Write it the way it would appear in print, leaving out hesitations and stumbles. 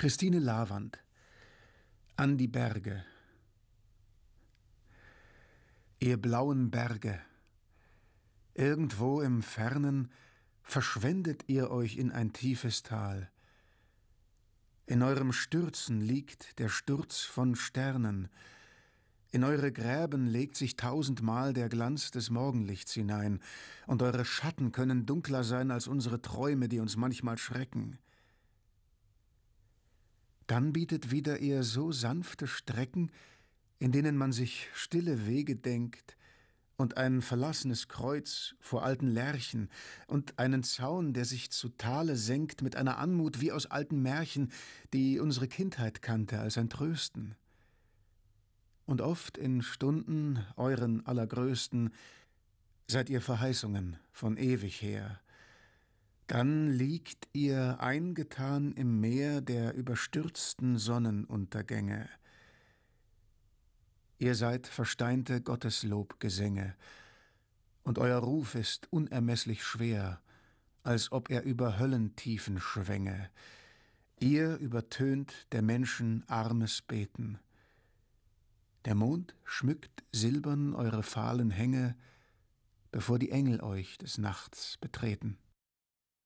Christine Lavand. An die Berge. Ihr blauen Berge, irgendwo im Fernen verschwendet ihr euch in ein tiefes Tal. In eurem Stürzen liegt der Sturz von Sternen, in eure Gräben legt sich tausendmal der Glanz des Morgenlichts hinein, und eure Schatten können dunkler sein als unsere Träume, die uns manchmal schrecken. Dann bietet wieder ihr so sanfte Strecken, in denen man sich stille Wege denkt und ein verlassenes Kreuz vor alten Lärchen und einen Zaun, der sich zu Tale senkt mit einer Anmut wie aus alten Märchen, die unsere Kindheit kannte als ein Trösten. Und oft in Stunden euren allergrößten seid ihr Verheißungen von ewig her. Dann liegt ihr eingetan im Meer der überstürzten Sonnenuntergänge. Ihr seid versteinte Gotteslobgesänge, und euer Ruf ist unermesslich schwer, als ob er über Höllentiefen schwänge. Ihr übertönt der Menschen armes Beten. Der Mond schmückt silbern eure fahlen Hänge, bevor die Engel euch des Nachts betreten.